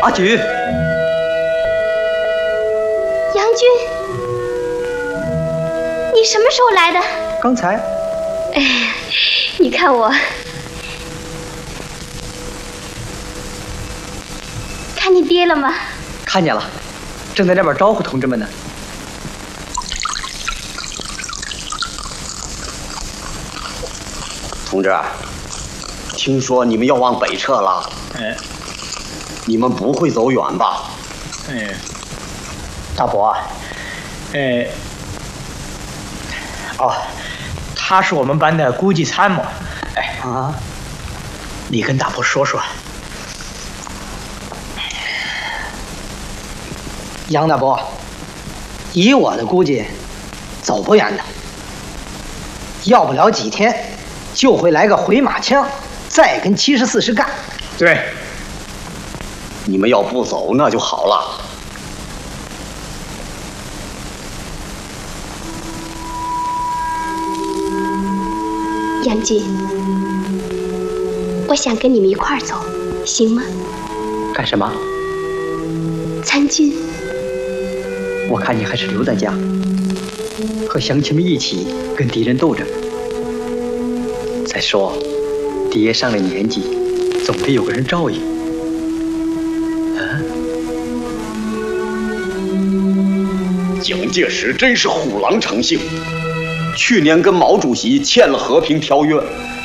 阿菊， 杨军，你什么时候来的？ 刚才。 哎，你看我，看你爹了吗？ 看见了，正在那边招呼同志们呢。 同志，听说你们要往北撤了？你们不会走远吧？ 大伯，他是我们班的估计参谋。你跟大伯说说。 杨大伯，以我的估计，走不远的，要不了几天，就会来个回马枪，再跟74师干。 对， 你们要不走那就好了。 杨军，我想跟你们一块儿走，行吗？ 干什么？ 参军。 我看你还是留在家，和乡亲们一起跟敌人斗着。再说，爹上了年纪，总得有个人照应。 蒋介石真是虎狼成性，去年跟毛主席签了和平条约，